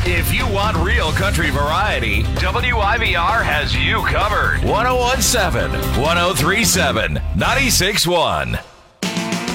If you want real country variety, WIVR has you covered. 1017, 1037, 96.1.